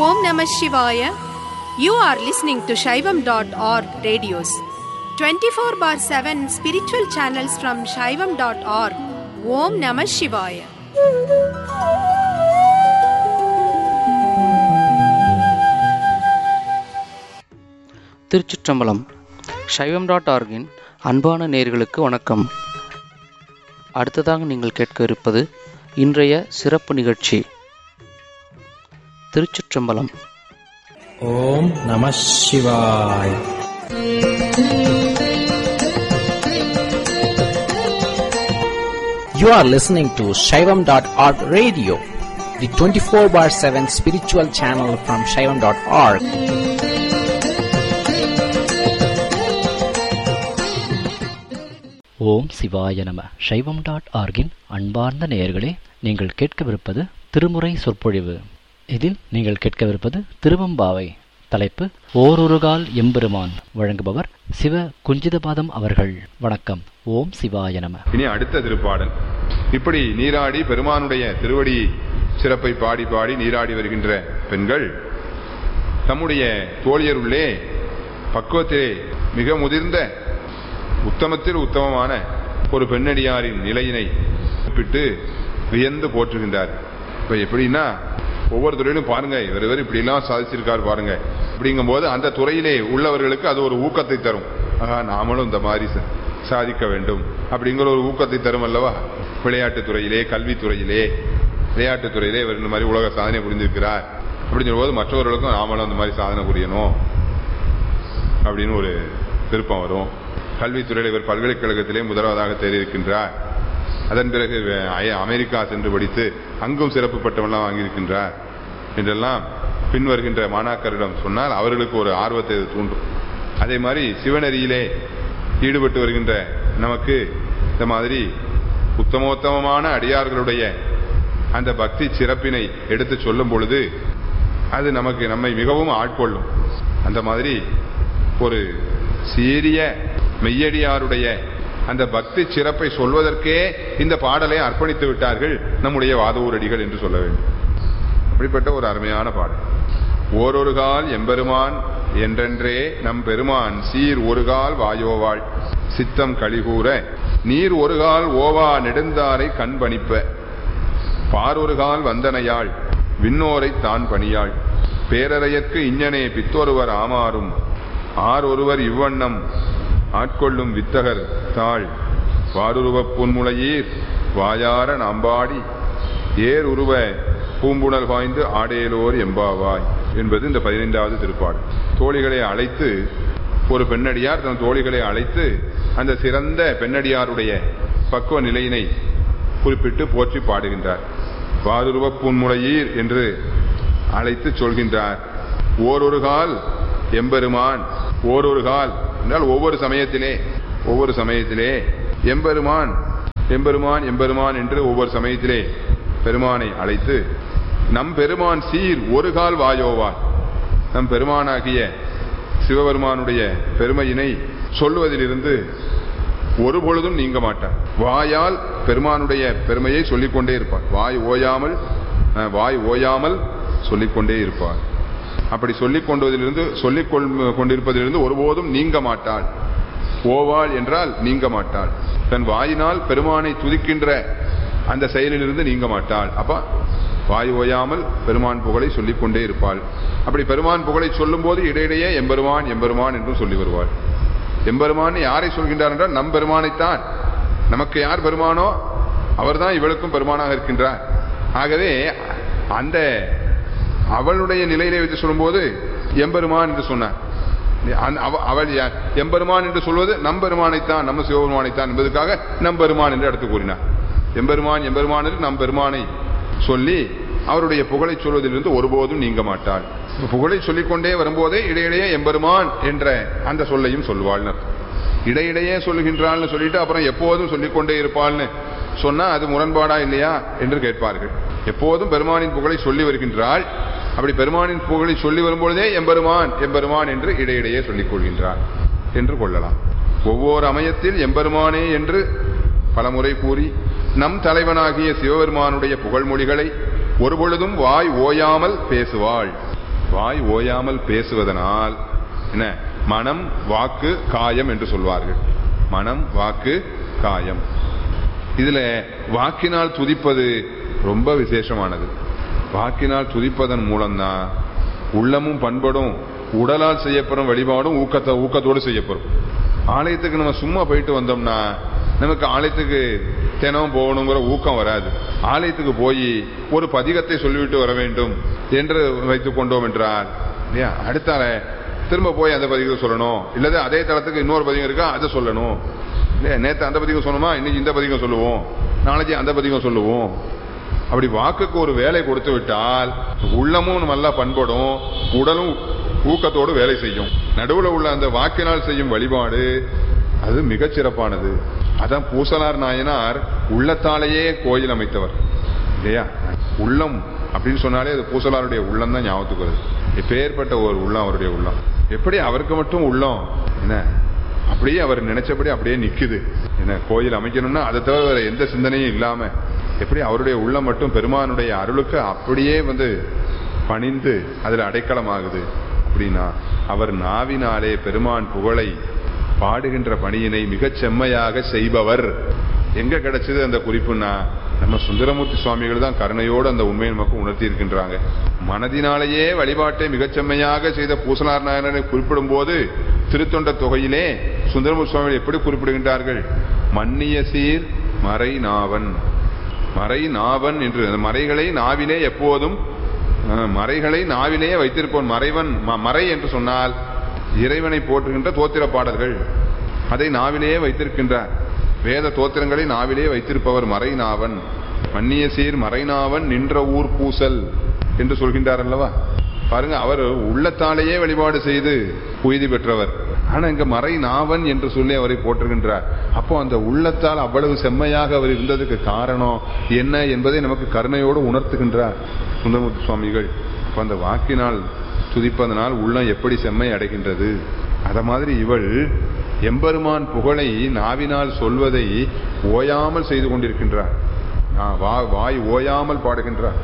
Om Namah Shivaya. You are listening to Shaivam.org radios. 24/7 spiritual channels from Shaivam.org. Om Namah Shivaya. திருச்சிற்றம்பலம். சைவம்.org-இன் அன்பான நேயர்களுக்கு வணக்கம். அடுத்ததாக நீங்கள் கேட்க இருப்பது இன்றைய சிறப்பு நிகழ்ச்சி. திருச்சிற்றம்பலம். ஓம் நம சிவாய். You are listening to Shaivam.org radio, the 24/7 spiritual channel from Shaivam.org. ஓம் சிவாய நம. Shaivam.org-இன் அன்பார்ந்த நேயர்களே, நீங்கள் கேட்கவிருப்பது திருமுறை சொற்பொழிவு. இதில் நீங்கள் கேட்கவிருப்பது திருவம்பாவை. தலைப்பு ஓரொருகால் எம்பெருமான். வழங்குபவர் சிவ குஞ்சிதபாதம் அவர்கள். வணக்கம். ஓம் சிவாய நம. இனி அடுத்த திருப்பாடல். இப்படி நீராடி பெருமானுடைய திருவடி சிறப்பை பாடி பாடி நீராடி வருகின்ற பெண்கள் தம்முடைய தோழியருள்ளே பக்குவத்திலே மிக முதிர்ந்த உத்தமத்தில் உத்தமமான ஒரு பெண்ணடியாரின் நிலையினை குறிப்பிட்டு வியந்து போற்றுகின்றார். இப்ப எப்படின்னா, ஒவ்வொரு துறையிலும் பாருங்க, இவர் இப்படிலாம் சாதிச்சிருக்காரு பாருங்க. அப்படிங்கும் போது அந்த துறையிலே உள்ளவர்களுக்கு அது ஒரு ஊக்கத்தை தரும். நாமளும் இந்த மாதிரி சாதிக்க வேண்டும் அப்படிங்கிற ஒரு ஊக்கத்தை தரும் அல்லவா. விளையாட்டுத் துறையிலே, கல்வித்துறையிலே, விளையாட்டுத் துறையிலே இவர் இந்த மாதிரி உலக சாதனை புரிந்திருக்கிறார் அப்படிங்கிற போது மற்றவர்களுக்கும் நாமளும் அந்த மாதிரி சாதனை புரியணும் அப்படின்னு ஒரு விருப்பம் வரும். கல்வித்துறையில் இவர் பல்கலைக்கழகத்திலே முதல்வராக தேறியிருக்கின்றார். அதன் பிறகு அமெரிக்கா சென்று படித்து அங்கும் சிறப்பு பட்டமெல்லாம் வாங்கியிருக்கின்றார் என்றெல்லாம் பின்வருகின்ற மாணாக்கரிடம் சொன்னால் அவர்களுக்கு ஒரு ஆர்வத்தை தூண்டும். அதே மாதிரி சிவநெறியிலே ஈடுபட்டு வருகின்ற நமக்கு இந்த மாதிரி உத்தமோத்தமமான அடியார்களுடைய அந்த பக்தி சிறப்பினை எடுத்து சொல்லும் பொழுது அது நம்மை மிகவும் ஆட்கொள்ளும். அந்த மாதிரி ஒரு சீரிய மெய்யடியாருடைய அந்த பக்தி சிறப்பை சொல்வதற்கே இந்த பாடலை அர்ப்பணித்து விட்டார்கள் நம்முடைய வாதவூரடிகள் என்று சொல்ல வேண்டும். அப்படிப்பட்ட ஒரு அருமையான பாடல். ஓரொரு கால் எம்பெருமான் என்றென்றே நம் பெருமான் சீர் ஒரு கால் வாயோவாள் சித்தம் கலிகூற நீர் ஒரு கால் ஓவா நெடுந்தாரை கண் பணிப்ப பாரொரு கால் வந்தனையாள் விண்ணோரை தான் பணியாள் பேரறையற்கு இஞ்ஞனே பித்தொருவர் ஆமாறும் ஆரொருவர் இவ்வண்ணம் ஆட்கொள்ளும் வித்தகர் தாள் வாருருவப் புன்முளையீர் வாயார நாம்பாடி ஏர் உருவ பூம்புணல் பாய்ந்து ஆடேலோர் எம்பாவாய் என்பது இந்த 15வது திருப்பாடல். தோழிகளை அழைத்து, ஒரு பெண்ணடியார் தன் தோழிகளை அழைத்து அந்த சிறந்த பெண்ணடியாருடைய பக்குவ நிலையினை குறிப்பிட்டு போற்றி பாடுகின்றார். வாருருவப் புன்முளையீர் என்று அழைத்து சொல்கின்றார். ஓரொரு கால் எம்பெருமான். ஓரொரு கால் என்றால் ஒவ்வொரு சமயத்திலே எம்பெருமான் எம்பெருமான் எம்பெருமான் என்று ஒவ்வொரு சமயத்திலே பெருமானை அழைத்து நம் பெருமான் சீர் ஒரு கால் வாயோவார், நம் பெருமானாகிய சிவபெருமானுடைய பெருமையினை சொல்லுவதிலிருந்து ஒரு பொழுதும் நீங்க மாட்டார். வாயால் பெருமானுடைய பெருமையை சொல்லிக்கொண்டே இருப்பார். வாய் ஓயாமல் சொல்லிக்கொண்டே இருப்பார். அப்படி சொல்லிக் கொண்டிருப்பதிலிருந்து ஒருபோதும் நீங்க மாட்டாள். ஓவாள் என்றால் நீங்க மாட்டாள். தன் வாயினால் பெருமானை துதிக்கின்ற அந்த செயலிலிருந்து நீங்க மாட்டாள். அப்ப வாய் ஓயாமல் பெருமான் புகழை சொல்லிக் கொண்டே இருப்பாள். அப்படி பெருமான் புகழை சொல்லும் போது இடையிடையே எம்பெருமான் எம்பெருமான் என்றும் சொல்லி வருவாள். எம்பெருமான் யாரை சொல்கின்றார் என்றால் நம் பெருமானைத்தான். நமக்கு யார் பெருமானோ அவர்தான் இவளுக்கும் பெருமானாக இருக்கின்றார். ஆகவே அந்த அவளுடைய நிலையிலே வைத்து சொல்லும்போது எம்பெருமான் என்று சொன்னார். அவள் எம்பெருமான் என்று சொல்வது நம்பெருமானைத்தான், நம்ம சிவபெருமானைத்தான் என்பதற்காக நம்பெருமான் என்று எடுத்து கூறினார். எம்பெருமான் எம்பெருமான் என்று நம் பெருமானை சொல்லி அவருடைய புகழை சொல்வதிலிருந்து ஒருபோதும் நீங்க மாட்டாள். புகழை சொல்லிக்கொண்டே வரும்போதே இடையிடையே எம்பெருமான் என்ற அந்த சொல்லையும் சொல்லுவாள். இடையிடையே சொல்லுகின்றாள்னு சொல்லிட்டு அப்புறம் எப்போதும் சொல்லிக்கொண்டே இருப்பாள்னு சொன்னா அது முரண்பாடா இல்லையா என்று கேட்பார்கள். எப்போதும் பெருமானின் புகழை சொல்லி வருகின்றாள். அப்படி பெருமானின் புகழை சொல்லி வரும்பொழுதே எம்பெருமான் எம்பெருமான் என்று இடையிடையே சொல்லிக் கொள்கின்றார் என்று கொள்ளலாம். ஒவ்வொரு அமையத்தில் எம்பெருமானே என்று பலமுறை கூறி நம் தலைவனாகிய சிவபெருமானுடைய புகழ்மொழிகளை ஒருபொழுதும் வாய் ஓயாமல் பேசுவாள் வாய் ஓயாமல் பேசுவதனால் என்ன மனம் வாக்கு காயம் என்று சொல்வார்கள். மனம் வாக்கு காயம். இதுல வாக்கினால் துதிப்பது ரொம்ப விசேஷமானது. வாக்கினால் துதிப்பதன் மூலம்தான் உள்ளமும் பண்படும், உடலால் செய்யப்படும் வழிபாடும் ஊக்கத்தோடு செய்யப்படும். ஆலயத்துக்கு நம்ம சும்மா போயிட்டு வந்தோம்னா நமக்கு ஆலயத்துக்கு தினம் போகணுங்கிற ஊக்கம் வராது. ஆலயத்துக்கு போய் ஒரு பதிகத்தை சொல்லிவிட்டு வர வேண்டும் என்று வைத்துக் கொண்டோம் என்றால் இல்லையா, அடுத்தால திரும்ப போய் அந்த பதிகத்தை சொல்லணும், இல்லது அதே தளத்துக்கு இன்னொரு பதிகம் இருக்கா அதை சொல்லணும் இல்லையா. நேற்று அந்த பதிகம் சொன்னோமா, இன்னைக்கு இந்த பதிகம் சொல்லுவோம், நாளைக்கு அந்த பதிகம் சொல்லுவோம். அப்படி வாக்குக்கு ஒரு வேலை கொடுத்து விட்டால் உள்ளமும் நல்லா பண்படும், உடலும் ஊக்கத்தோடு வேலை செய்யும். நடுவில் உள்ள அந்த வாக்கினால் செய்யும் வழிபாடு அது மிகச் சிறப்பானது. அதான் பூசலார் நாயனார் உள்ளத்தாலேயே கோயில் அமைத்தவர் இல்லையா. உள்ளம் அப்படின்னு சொன்னாலே அது பூசலாருடைய உள்ளம் தான் ஞாபகத்துக்கு வருது. எப்பேற்பட்ட ஒரு உள்ளம் அவருடைய உள்ளம். எப்படி அவருக்கு மட்டும் உள்ளம் என்ன அப்படியே அவர் நினைச்சபடி அப்படியே நிக்குது என்ன. கோயில் அமைக்கணும்னா அதை தவிர வேற எந்த சிந்தனையும் இல்லாம எப்படி அவருடைய உள்ளம் மட்டும் பெருமானுடைய அருளுக்கு அப்படியே பணிந்து அதுல அடைக்கலமாகுது அப்படின்னா, அவர் நாவினாலே பெருமான் புகழை பாடுகின்ற பணியினை மிகச் செம்மையாக செய்பவர். எங்க கிடைச்சது அந்த குறிப்புன்னா, நம்ம சுந்தரமூர்த்தி சுவாமிகள் தான் கருணையோடு அந்த உண்மையை நமக்கு உணர்த்தி இருக்கின்றாங்க. மனதினாலேயே வழிபாட்டை மிகச் செம்மையாக செய்த பூசலார் நாயனரை குறிப்பிடும் போது திருத்தொண்ட தொகையிலே சுந்தரமூர்த்தி சுவாமிகள் எப்படி குறிப்பிடுகின்றார்கள்? மன்னிய சீர் மறை நாவன். மறை நாவன் என்று மறைகளை நாவிலே எப்போதும் மறைகளை நாவிலே வைத்திருப்போம். மறைவன் மறை என்று சொன்னால் இறைவனை போற்றுகின்ற தோத்திர பாடல்கள், அதை நாவிலேயே வைத்திருக்கின்றார். வேத தோத்திரங்களை நாவிலே வைத்திருப்பவர் மறை நாவன். மன்னிய சீர் மறைநாவன் நின்ற ஊர் பூசல் என்று சொல்கின்றார் அல்லவா. பாருங்க, அவர் உள்ளத்தாலேயே வழிபாடு செய்து உய்தி பெற்றவர். ஆனா இங்க மறை நாவன் என்று சொல்லி அவரை போற்றுகின்றார். அப்போ அந்த உள்ளத்தால் அவ்வளவு செம்மையாக அவர் இருந்ததுக்கு காரணம் என்ன என்பதை நமக்கு கருணையோடு உணர்த்துகின்றார் சுந்தரமூர்த்தி சுவாமிகள். அப்ப அந்த வாக்கினால் துதிப்பதனால் உள்ளம் எப்படி செம்மை அடைகின்றது. அத மாதிரி இவள் எம்பெருமான் புகழை நாவினால் சொல்வதை ஓயாமல் செய்து கொண்டிருக்கின்றார். வாய் ஓயாமல் பாடுகின்றார்.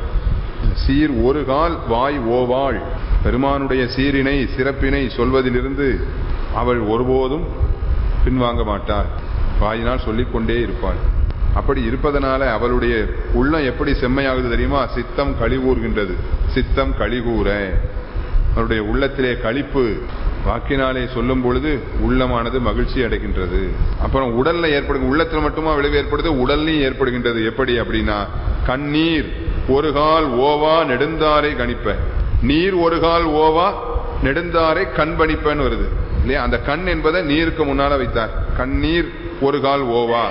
சீர் ஒரு கால் வாய் ஓவாள். பெருமானுடைய சீரினை சிறப்பினை சொல்வதிலிருந்து அவள் ஒருபோதும் பின்வாங்க மாட்டாள். வாயினால் சொல்லிக்கொண்டே இருப்பாள். அப்படி இருப்பதனால அவளுடைய உள்ளம் எப்படி செம்மையாகுது தெரியுமா? சித்தம் கழிவூர்கின்றது. சித்தம் கழிகூற அவருடைய உள்ளத்திலே களிப்பு வாக்கினாலே சொல்லும் பொழுது உள்ளமானது மகிழ்ச்சி அடைகின்றது. அப்புறம் உடல்ல ஏற்படும், உள்ளத்தில் மட்டுமா விளைவு ஏற்படுது, உடல்லையும் ஏற்படுகின்றது. எப்படி அப்படின்னா, கண்ணீர் ஒரு கால் ஓவா நெடுந்தாரை கணிப்ப. நீர் ஒரு கால் ஓவா நெடுந்தாரை கண்பணிப்பன்னு வருது இல்லையா. அந்த கண் என்பதை நீருக்கு முன்னால வைத்தார். கண்ணீர் ஒரு கால் ஓவா.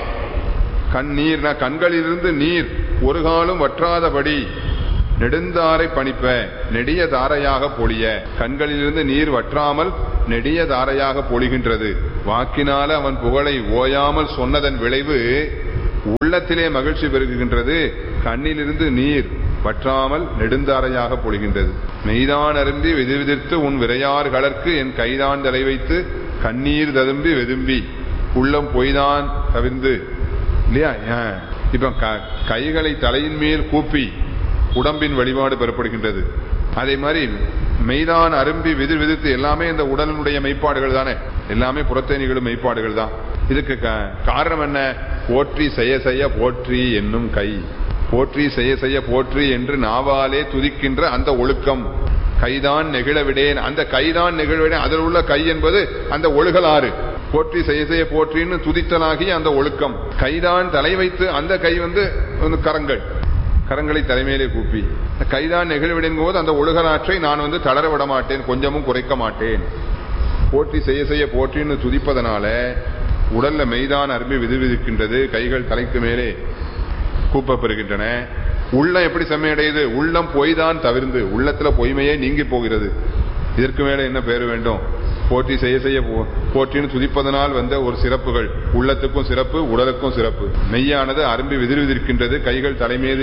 கண்ணீர்னா கண்களிலிருந்து நீர் ஒரு காலும் வற்றாதபடி நெடுந்தாரை பணிப்ப, நெடிய தாரையாக பொழிய. கண்களிலிருந்து நீர் வற்றாமல் நெடிய தாரையாக பொழிகின்றது. வாக்கினால அவன் புகழை ஓயாமல் சொன்னதன் விளைவு உள்ளத்திலே மகிழ்ச்சி பெருகுகின்றது. கண்ணிலிருந்து நீர் வற்றாமல் நெடுந்தாரையாக பொழிகின்றது. மெய்தான் அருந்தி விதிவிதிர்த்து உன் விரையார் கலர்க்கு என் கைதான் தலை வைத்து கண்ணீர் ததும்பி வெதும்பி உள்ளம் பொய்தான் தவிர்ந்து இல்லையா. இப்ப கைகளை தலையின் மேல் கூப்பி உடம்பின் வழிபாடு பெறப்படுகின்றது. அதே மாதிரி மெய்தான் அரும்பி விதிர் விதித்து எல்லாமே இந்த உடலினுடைய மெய்ப்பாடுகள் தானே, எல்லாமே புறத்தேனிகளும் மெய்ப்பாடுகள் தான். இதுக்கு காரணம் என்ன? போற்றி செய்ய செய்ய போற்றி என்னும் கை. போற்றி செய்ய செய்ய போற்றி என்று நாவாலே துதிக்கின்ற அந்த ஒழுக்கம். கைதான் நெகிழவிடேன், அந்த கைதான் நெகிழவிடேன், அதில் உள்ள கை என்பது அந்த ஒழுகலாறு. போற்றி செய்ய செய்ய போற்றின்னு துதித்தலாகிய அந்த ஒழுக்கம். கைதான் தலை வைத்து அந்த கை கரங்கள், கரங்களை தலைமையிலே கூப்பி கைதான் நெகிழ்விடும் போது அந்த ஒழுகலாற்றை நான் தளர விட மாட்டேன், கொஞ்சமும் குறைக்க மாட்டேன். போற்றி செய்ய செய்ய போற்றின்னு துதிப்பதனால உடல்ல மெய்தான் அரும்பி விதிர்விதிக்கின்றது. கைகள் தலைக்கு மேலே கூப்பப்பெறுகின்றன. உள்ளம் எப்படி செம்மையடையுது? உள்ளம் பொய்தான் தவிர்ந்து உள்ளத்துல பொய்மையே நீங்கி போகிறது. இதற்கு மேல என்ன பேரு வேண்டும்? போற்றி செய்ய செய்ய போற்றின்னு துதிப்பதனால் வந்த ஒரு சிறப்புகள். உள்ளத்துக்கும் சிறப்பு, உடலுக்கும் சிறப்பு. மெய்யானது அரும்பி விதிர்விதிர்க்கின்றது. கைகள் தலைமீது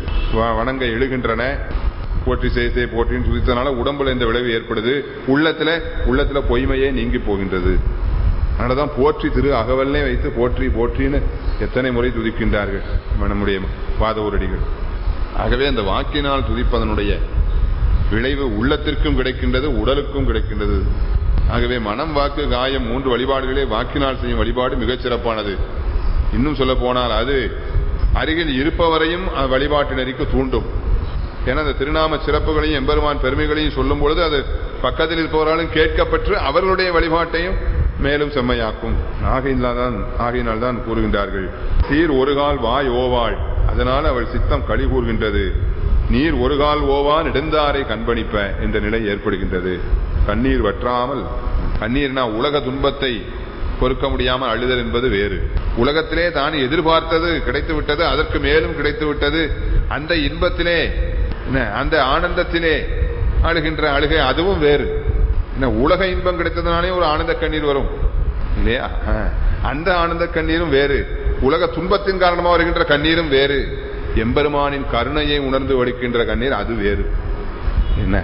வணங்க எழுகின்றன. போற்றி செய்ய செய்ய போற்றின்னு துதித்தனால உடம்புல இந்த விளைவு ஏற்படுது. உள்ளத்துல பொய்மையே நீங்கி போகின்றது. அதனாலதான் போற்றி திரு அகவல்லே வைத்து போற்றி போற்றின்னு எத்தனை முறை துதிக்கின்றார்கள் நம்முடைய வாதவூரடிகள். ஆகவே அந்த வாக்கினால் துதிப்பதனுடைய விளைவு உள்ளத்திற்கும் கிடைக்கின்றது, உடலுக்கும் கிடைக்கின்றது. ஆகவே மனம், வாக்கு, காயம் 3 வழிபாடுகளே வாக்கினால் செய்யும் வழிபாடு மிகச் சிறப்பானது. இன்னும் சொல்ல போனால் அது அருகில் இருப்பவரையும் வழிபாட்டு நெறிக்கு தூண்டும். ஏன்னா அந்த திருநாம சிறப்புகளையும் எம்பெருமான் பெருமைகளையும் சொல்லும் பொழுது அது பக்கத்தில் இருப்பவராலும் கேட்கப்பட்டு அவர்களுடைய வழிபாட்டையும் மேலும் செம்மையாக்கும். ஆகையினால்தான் கூறுகின்றார்கள், சீர் ஒருகால் வாய் ஓவாள், அதனால் அவள் சித்தம் களி கூறுகின்றது. நீர் ஒருகால் ஓவா நெடுந்தாரை கண்பணிப்ப என்ற நிலை ஏற்படுகின்றது. கண்ணீர் வற்றாமல், கண்ணீர்னா உலக துன்பத்தை பொறுக்க முடியாமல் அழுதல் என்பது வேறு. உலகத்திலே தான் எதிர்பார்த்தது கிடைத்து விட்டது, அதற்கு மேலும் கிடைத்து விட்டது, அந்த இன்பத்திலே அந்த ஆனந்தத்திலே அழுகின்ற அழுகை அதுவும் வேறு. உலக இன்பம் கிடைத்ததுனாலே ஒரு ஆனந்த கண்ணீர் வரும் இல்லையா? அந்த ஆனந்த கண்ணீரும் வேறு, உலக துன்பத்தின் காரணமாக வருகின்ற கண்ணீரும் வேறு, எம்பெருமானின் கருணையை உணர்ந்து வடிக்கின்ற கண்ணீர் அது வேறு. என்ன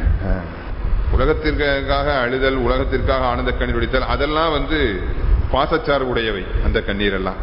உலகத்திற்காக அழுதல், உலகத்திற்காக ஆனந்த கண்ணீர் வடித்தல் அதெல்லாம் பாசச்சார் உடையவை அந்த கண்ணீர் எல்லாம்.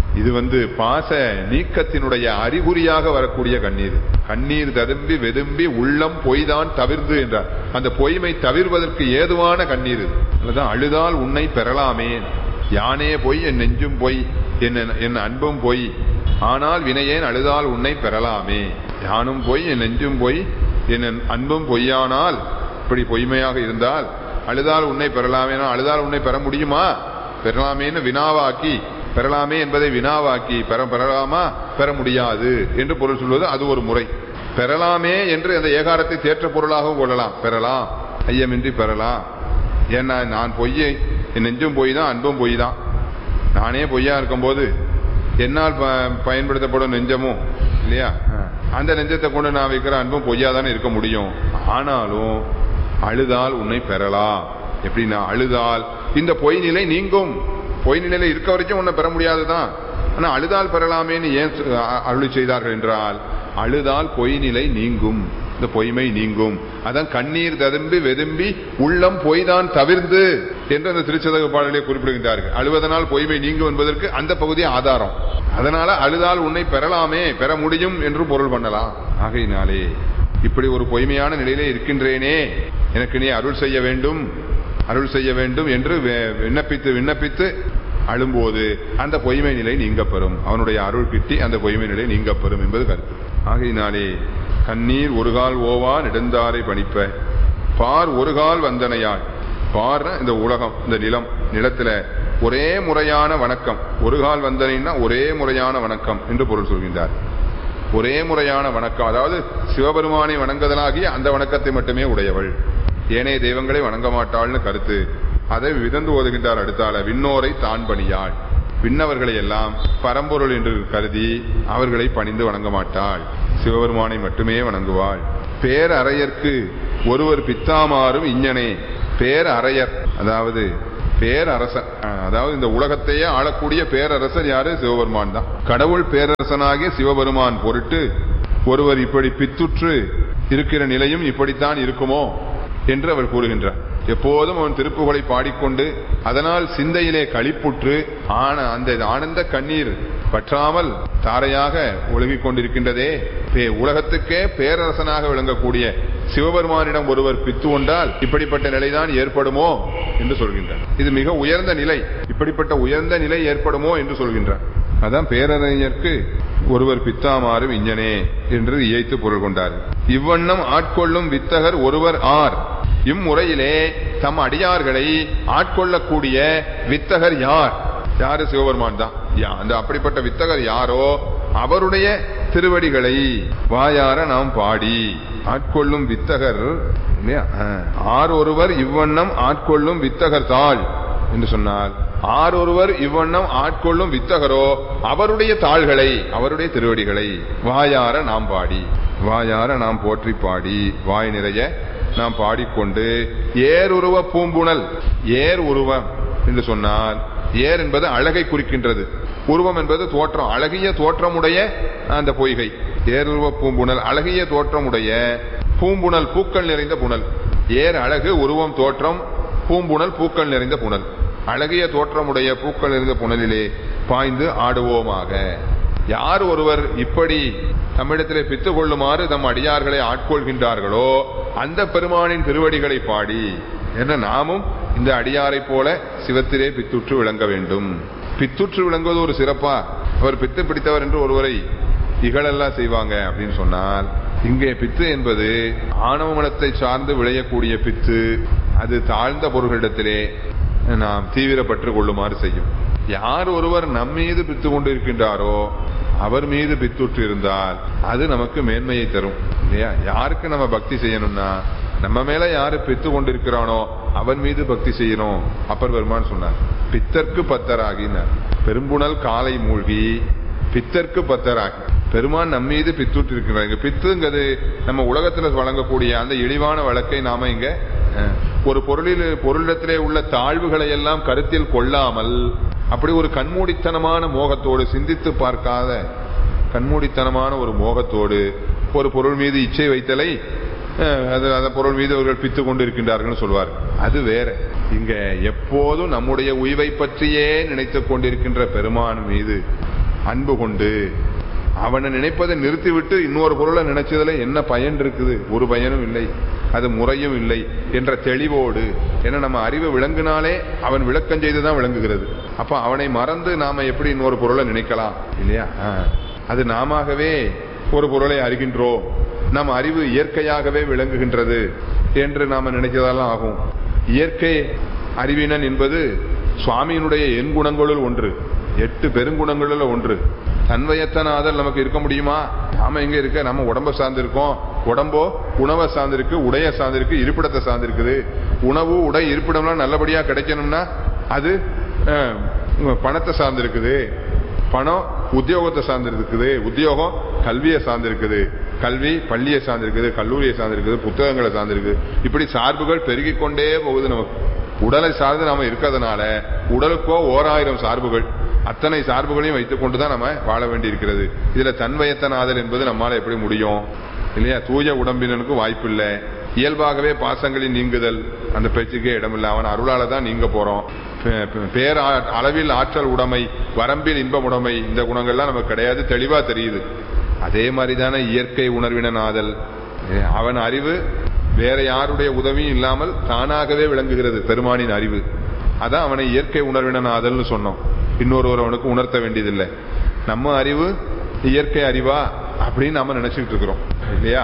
இது பாச நீக்கத்தினுடைய அறிகுறியாக வரக்கூடிய கண்ணீர். கண்ணீர் ததும்பி வெதும்பி உள்ளம் பொய்தான் தவிர்ந்து என்றார். அந்த பொய்மை தவிர்வதற்கு ஏதுவான கண்ணீர். அதுதான் அழுதால் உன்னை பெறலாமே, யானே பொய் என் நெஞ்சும் பொய் என் அன்பும் பொய், ஆனால் வினையேன் அழுதால் உன்னை பெறலாமே. யானும் பொய் என் நெஞ்சும் பொய் என் அன்பும் பொய்யானால், இப்படி பொய்மையாக இருந்தால் அழுதால் உன்னை பெறலாமே. அழுதால் உன்னை பெற முடியுமா? பெறலாமேன்னு வினாவாக்கி, பெறலாமே என்பதை வினாவாக்கி பெறலாமா பெற முடியாது என்று பொருள் சொல்வது அது ஒரு முறை. பெறலாமே என்று அந்த ஏகாரத்தை தேற்ற பொருளாகவும் கொள்ளலாம். பெறலாம், ஐயமின்றி பெறலாம். ஏன்னா நான் பொய்யை என் நெஞ்சும் பொய் தான், அன்பும் பொய் தான். நானே பொய்யா இருக்கும் போது என்னால் பயன்படுத்தப்படும் நெஞ்சமும் இல்லையா, அந்த நெஞ்சத்தை கொண்டு நான் வைக்கிற அன்பும் பொய்யா தானே இருக்க முடியும். ஆனாலும் அழுதால் உன்னை பெறலாம். எப்படின்னா அழுதால் இந்த பொய் நிலை நீங்கும். பொய் நிலையில இருக்க வரைக்கும் உன்னை பெற முடியாதுதான். ஆனா அழுதால் பெறலாமேன்னு ஏன் அருளி செய்தார்கள் என்றால், அழுதால் பொய் நிலை நீங்கும், இந்த பொய்மை நீங்கும். அதான் கண்ணீர் ததும்பி வெதும்பி உள்ளம் பொய்தான் தவிர்ந்து என்று அந்த திருச்சதக பாடலே குறிப்பிடுகின்றார்கள். அழுவதனால் பொய்மை நீங்கும் என்பதற்கு அந்த பகுதி ஆதாரம். அதனால அழுதால் உன்னை பெறலாமே, பெற முடியும் என்று பொருள் பண்ணலாம். ஆகையினாலே இப்படி ஒரு பொய்மையான நிலையிலே இருக்கின்றேனே, எனக்கு நீ அருள் செய்ய வேண்டும், அருள் செய்ய வேண்டும் என்று விண்ணப்பித்து அழும்போது அந்த பொய்மை நிலை நீங்க பெறும். அவனுடைய அருள் கிட்டி அந்த பொய்மை நிலை நீங்க பெறும் என்பது கருத்து. ஆகையினாலே கண்ணீர் ஒருகால் ஓவா நெடுந்தாரை பணிப்ப, பார் ஒருகால் வந்தனையாய். பார் இந்த உலகம், இந்த நிலத்துல ஒரே முறையான வணக்கம். ஒருகால் வந்தனைன்னா ஒரே முறையான வணக்கம் என்று பொருள் சொல்கின்றார். ஒரே முறையான வணக்கம், அதாவது சிவபெருமானை வணங்குதலாகிய அந்த வணக்கத்தை மட்டுமே உடையவள், ஏனைய தெய்வங்களை வணங்க மாட்டாள்னு கருத்து. அதை விதந்து ஓதுகின்றார் அடுத்தால. விண்ணோரை தான் பணியாள், விண்ணவர்களை எல்லாம் பரம்பொருள் என்று கருதி அவர்களை பணிந்து வணங்க மாட்டாள், சிவபெருமானை மட்டுமே வணங்குவாள். பேரறையர்க்கு ஒருவர் பித்தாமாறும் இஞ்ஞனே. பேரறையர் அதாவது பேரரசர், அதாவது இந்த உலகத்தையே ஆளக்கூடிய பேரரசர் யாரு? சிவபெருமான் தான். கடவுள் பேரரசனாகிய சிவபெருமான் பொருட்டு ஒருவர் இப்படி பித்துற்று இருக்கிற நிலையும் இப்படித்தான் இருக்குமோ என்று அவர் கூறுகின்றார். எப்போதும் அவன் திருப்புகழை பாடிக்கொண்டு அதனால் சிந்தையிலே களிப்புற்று அந்த ஆனந்த கண்ணீர் பற்றாமல் தாரையாக ஒழுகிக் கொண்டிருக்கின்றதே. உலகத்துக்கே பேரரசனாக விளங்கக்கூடிய சிவபெருமானிடம் ஒருவர் பித்து கொண்டால் இப்படிப்பட்ட நிலைதான் ஏற்படுமோ என்று சொல்கின்றார். இது மிக உயர்ந்த நிலை, இப்படிப்பட்ட உயர்ந்த நிலை ஏற்படுமோ என்று சொல்கின்றார். அதான் பேரறிஞருக்கு ஒருவர் பித்தாமாறு விஞ்ஞனே என்று இயைத்து பொருள் கொண்டார். இவ்வண்ணம் ஆட்கொள்ளும் வித்தகர் ஒருவர் ஆர். இம்முறையிலே தம் அடியார்களை ஆட்கொள்ளக்கூடிய வித்தகர் யார்? யாரு? சிவபெருமான் தான். அந்த அப்படிப்பட்ட வித்தகர் யாரோ அவருடைய திருவடிகளை வாயார நாம் பாடி ஆட்கொள்ளும் வித்தகர் ஆர் ஒருவர் இவ்வண்ணம் ஆட்கொள்ளும் வித்தகர் தாள் என்று சொன்னால், ஆர் ஒருவர் இவ்வண்ணம் ஆட்கொள்ளும் வித்தகரோ அவருடைய தாள்களை, அவருடைய திருவடிகளை வாயார நாம் பாடி, வாயார நாம் போற்றி பாடி, வாய் நிறைய நாம் பாடிக்கொண்டு ஏர் உருவ பூம்புணல். ஏர் உருவம் என்று சொன்னால், ஏர் என்பது அழகை குறிக்கின்றது, உருவம் என்பது தோற்றம், அழகிய தோற்றமுடைய அந்த பொய்கை. ஏர் உருவ பூம்புணல் அழகிய தோற்றமுடைய பூம்புணல், பூக்கள் நிறைந்த புனல். ஏர் அழகு, உருவம் தோற்றம், பூம்புணல் பூக்கள் நிறைந்த புனல். அழகிய தோற்றமுடைய பூக்கள் நிறைந்த புனலிலே பாய்ந்து ஆடுவோமாக. யார் ஒருவர் இப்படி தம்மிடத்திலே பித்து கொள்ளுமாறு தம் அடியார்களை ஆட்கொள்கின்றார்களோ அந்த பெருமானின் திருவடிகளை பாடி என்ன நாமும் இந்த அடியாரை போல சிவத்திலே பித்துற்று விளங்க வேண்டும். பித்துற்று விளங்குவது ஒரு சிறப்பா? அவர் பித்து பிடித்தவர் என்று ஒருவரை இகழெல்லாம் செய்வாங்க அப்படின்னு சொன்னால், இங்கே பித்து என்பது ஆணவ மனத்தை சார்ந்து விளையக்கூடிய பித்து. அது தாழ்ந்த பொருள்களிடத்திலே நாம் தீவிரப்பட்டு கொள்ளுமாறு செய்யும். யார் ஒருவர் நம்மீது பித்து கொண்டு இருக்கின்றாரோ அவர் மீது பித்துற்று இருந்தால் அது நமக்கு மேன்மையை தரும் இல்லையா? யாருக்கு நம்ம பக்தி செய்யணும்னா நம்ம மேல யாரு பித்து கொண்டிருக்கிறானோ அவன் மீது பக்தி செய்யணும். அப்பர் பெருமான் சொன்னார், பித்தர்க்கு பத்தராகினார். பெரும்புணல் காலை மூழ்கி பித்தர்க்கு பத்தராகி. பெருமான் நம்மீது பித்துற்று இருக்கிறாங்க. பித்துங்கிறது நம்ம உலகத்துல வழங்கக்கூடிய அந்த இழிவான வழக்கை நாம இங்க ஒரு பொருளிடத்திலே உள்ள தாழ்வுகளை எல்லாம் கருத்தில் கொள்ளாமல் அப்படி ஒரு கண்மூடித்தனமான மோகத்தோடு, சிந்தித்து பார்க்காத கண்மூடித்தனமான ஒரு மோகத்தோடு ஒரு பொருள் மீது இச்சை வைத்தலை அந்த பொருள் மீது அவர்கள் பித்து கொண்டு இருக்கின்றார்கள் சொல்வார். அது வேற. இங்க எப்போதும் நம்முடைய உய்வை பற்றியே நினைத்துக் கொண்டிருக்கின்ற பெருமான் மீது அன்பு கொண்டு அவனை நினைப்பதை நிறுத்திவிட்டு இன்னொரு பொருளை நினைச்சதுல என்ன பயன் இருக்குது? ஒரு பயனும் இல்லை, அது முறையும் இல்லை என்ற தெளிவோடு. ஏன்னா நம்ம அறிவை விளங்கினாலே அவன் விளக்கம் செய்துதான் விளங்குகிறது. அப்ப அவனை மறந்து நாம எப்படி இன்னொரு பொருளை நினைக்கலாம் இல்லையா? அது நாமவே ஒரு பொருளை அறிகின்றோம், நம் அறிவு இயற்கையாகவே விளங்குகின்றது என்று நாம நினைக்கிறதெல்லாம் ஆகும். இயற்கை அறிவினன் என்பது சுவாமியினுடைய எண்குணங்களுள் ஒன்று, 8 பெருங்குணங்களுள் ஒன்று. தன்வயத்தனாதல் நமக்கு இருக்க முடியுமா? நாம எங்க இருக்க? நம்ம உடம்ப சார்ந்து இருக்கோம். உடம்போ உணவை சார்ந்திருக்கு, உடைய சார்ந்திருக்கு, இருப்பிடத்தை சார்ந்திருக்குது. உணவு உடை இருப்பிடம்லாம் நல்லபடியா கிடைக்கணும்னா அது பணத்தை சார்ந்திருக்குது. பணம் உத்தியோகத்தை சார்ந்திருக்குது. உத்தியோகம் கல்வியை சார்ந்திருக்குது. கல்வி பள்ளியை சார்ந்திருக்குது, கல்லூரியை சார்ந்திருக்குது, புத்தகங்களை சார்ந்திருக்குது. இப்படி சார்புகள் பெருகிக் கொண்டே போகுது. நமக்கு உடலை சார்ந்து நாம இருக்கிறதுனால உடலுக்கோ 1000 சார்புகள். அத்தனை சார்புகளையும் வைத்துக் கொண்டுதான் நம்ம வாழ வேண்டி இருக்கிறது. இதுல தன்வயத்தனாதல் என்பது நம்மால எப்படி முடியும் இல்லையா? தூய உடம்பினனுக்கு வாய்ப்பு இல்லை. இயல்பாகவே பாசங்களின் நீங்குதல் அந்த பேச்சுக்கே இடமில்லை. அவன் அருளால தான் நீங்க போறோம். பேர் அளவில் ஆற்றல் உடைமை, வரம்பில் இன்பம் உடைமை, இந்த குணங்கள்லாம் நமக்கு கிடையாது, தெளிவா தெரியுது. அதே மாதிரிதான இயற்கை உணர்வினன் ஆதல். அவன் அறிவு வேற யாருடைய உதவியும் இல்லாமல் தானாகவே விளங்குகிறது பெருமானின் அறிவு. அதான் அவனை இயற்கை உணர்வினன் ஆதல்னு சொன்னோம். இன்னொருவர் அவனுக்கு உணர்த்த வேண்டியதில்லை. நம்ம அறிவு இயற்கை அறிவா அப்படின்னு நாம நினைச்சுக்கிட்டு இருக்கிறோம் இல்லையா?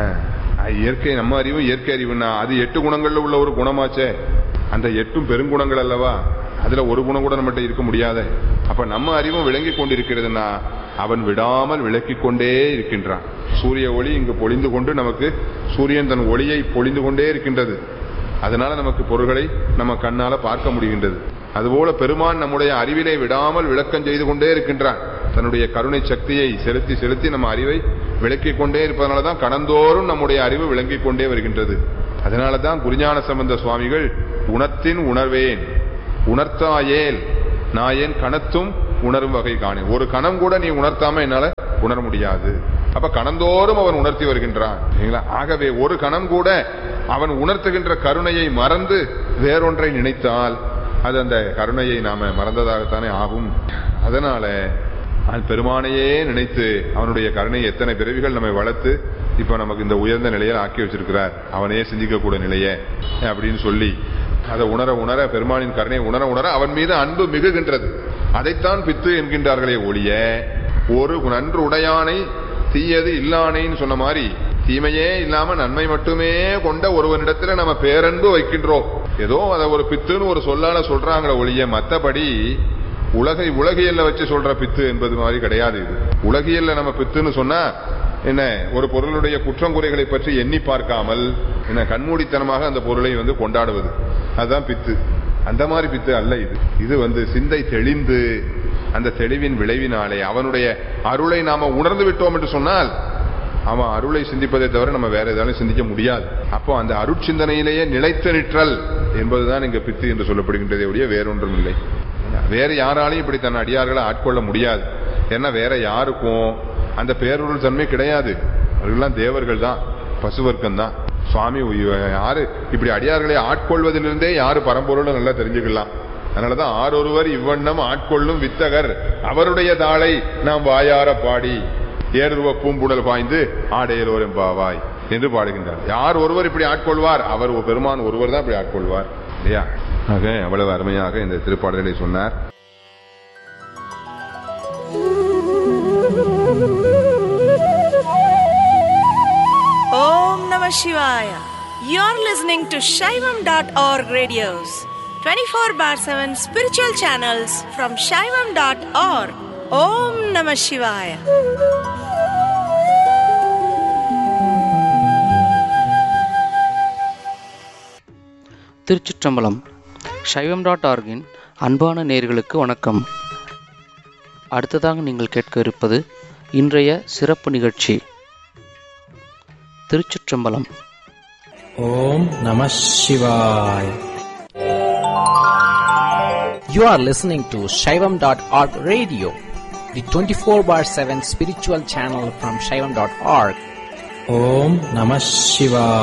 இயற்கை நம்ம அறிவு இயற்கை அறிவுன்னா அது 8 குணங்கள்ல உள்ள ஒரு குணமாச்சே. அந்த 8 பெருங்குணங்கள் அல்லவா? அதுல ஒரு குணம் கூட நம்மகிட்ட இருக்க முடியாத. அப்ப நம்ம அறிவும் விளங்கி கொண்டிருக்கிறதுனா அவன் விடாமல் விளக்கிக் கொண்டே இருக்கின்றான். சூரிய ஒளி இங்கு பொழிந்து கொண்டு நமக்கு சூரியன் தன் ஒளியை பொழிந்து கொண்டே இருக்கின்றது. அதனால நமக்கு பொருள்களை நம்ம கண்ணால பார்க்க முடிகின்றது. அதுபோல பெருமான் நம்முடைய அறிவிலே விடாமல் விளக்கம் செய்து கொண்டே இருக்கின்றான். தன்னுடைய கருணை சக்தியை செலுத்தி செலுத்தி நம்ம அறிவை விளக்கிக் கொண்டே இருப்பதனாலதான் கடந்தோறும் நம்முடைய அறிவு விளங்கிக் கொண்டே வருகின்றது. அதனாலதான் குருஞான சம்பந்த சுவாமிகள் உணர்த்தின் உணர்வேன் உணர்த்தாயேல் நாயேன் கணத்தும் உணரும் வகை காணேன். ஒரு கணம் கூட நீ உணர்த்தாம என்னால உணர முடியாது. அப்ப கணந்தோறும் அவன் உணர்த்தி வருகின்றான். ஆகவே ஒரு கணம் கூட அவன் உணர்த்துகின்ற கருணையை மறந்து வேறொன்றை நினைத்தால் அது அந்த கருணையை நாம மறந்ததாகத்தானே ஆகும். அதனால பெருமானையே நினைத்து அவனுடைய கருணையை எத்தனை பிறவிகள் நம்மை வளர்த்து இப்ப நமக்கு இந்த உயர்ந்த நிலையை ஆக்கி வச்சிருக்கிறார். அவனையே சிந்திக்கக்கூடிய நிலைய அப்படின்னு சொல்லி அதை உணர உணர பெருமானின் கருணையை உணர உணர அவன் மீது அன்பு மிகுகின்றது. அதைத்தான் பித்து என்கின்றார்களே ஒழிய ஒரு நன்று உடையானை தீயது இல்லானைன்னு சொன்ன மாதிரி தீமையே இல்லாம நன்மை மட்டுமே கொண்ட ஒருவனிடத்துல நம்ம பேரன்பு வைக்கின்றோம். ஏதோ அதை ஒரு பித்துன்னு ஒரு சொல்லால சொல்றாங்களே ஒழிய மற்றபடி உலகியல்ல வச்சு சொல்ற பித்து என்பது மாதிரி கிடையாது. இது உலகியல்ல நம்ம பித்துன்னு சொன்னா என்ன, ஒரு பொருளுடைய குற்றம் குறைகளை பற்றி எண்ணி பார்க்காமல் என்ன கண்மூடித்தனமாக அந்த பொருளை கொண்டாடுவது, அதுதான் பித்து. அந்த மாதிரி பித்து அல்ல இது. இது சிந்தை தெளிந்து அந்த தெளிவின் விளைவினாலே அவனுடைய அருளை நாம உணர்ந்து விட்டோம் என்று சொன்னால் அவன் அருளை சிந்திப்பதை தவிர நம்ம வேற ஏதாவது சிந்திக்க முடியாது. அப்போ அந்த அருட்சிந்தனையிலேயே நிலைத்து நிற்றல் என்பதுதான் இங்க பித்து என்று சொல்லப்படுகின்றதே ஒழிய வேறொன்றும் இல்லை. வேற யாராலையும் இப்படி தன் அடியார்களை ஆட்கொள்ள முடியாது. ஏன்னா வேற யாருக்கும் அந்த பேரருள் தன்மை கிடையாது. அவர்கள்லாம் தேவர்கள் தான், பசுவர்க்கம் தான். சுவாமி யாரு இப்படி அடியார்களை ஆட்கொள்வதிலிருந்தே யாரு பரம்பொருள் நல்லா தெரிஞ்சுக்கலாம். அதனாலதான் ஆரொருவர் இவ்வண்ணம் ஆட்கொள்ளும் வித்தகர் அவருடைய தாளை நாம் வாயார பாடி ஏறுருவ பூம்புடல் பாய்ந்து ஆடையலோர் எம்பாவாய் என்று பாடுகின்றார். யார் ஒருவர் இப்படி ஆட்கொள்வார்? அவர் பெருமான் ஒருவர் தான் இப்படி ஆட்கொள்வார் இல்லையா? ஆக அவ்வளவு அருமையாக இந்த திருப்பாடல்களை சொன்னார். ஓம் நம சிவாய. You're listening to Shaivam.org radios, 24/7 spiritual channels from Shaivam.org. Om Namah Shivaya. திருச்சிற்றம்பலம். சைவம்.org-இன் அன்பான நேயர்களுக்கு வணக்கம். அடுத்ததாக நீங்கள் கேட்க இருப்பது இன்றைய சிறப்பு நிகழ்ச்சி. திருச்சிற்றம்பலம். ஓம் நம சிவாய். You are listening to Shaivam.org radio, the 24/7 spiritual channel from Shaivam.org. Om Namah Shivaya.